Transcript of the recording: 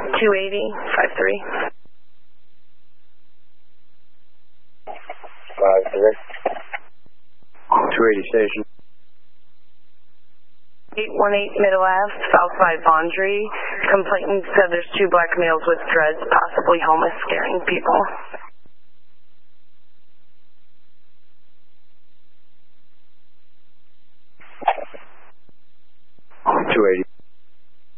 280, 53. 53. 280 station. 818 Middle Ave, Southside Laundry. Complainant said there's 2 black males with dreads, possibly homeless, scaring people. 280.